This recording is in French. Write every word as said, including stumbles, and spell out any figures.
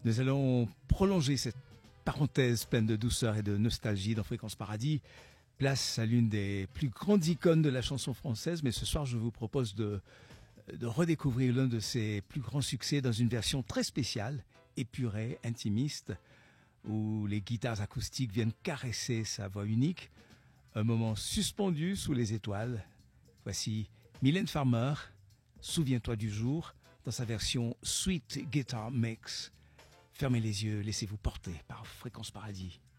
Nous allons prolonger cette parenthèse pleine de douceur et de nostalgie dans Fréquence Paradis. Place à l'une des plus grandes icônes de la chanson française, mais ce soir je vous propose de, de redécouvrir l'un de ses plus grands succès dans une version très spéciale, épurée, intimiste, où les guitares acoustiques viennent caresser sa voix unique. Un moment suspendu sous les étoiles. Voici Mylène Farmer, Souviens-toi du jour, dans sa version Sweet Guitar Mix. Fermez les yeux, laissez-vous porter par Fréquence Paradis.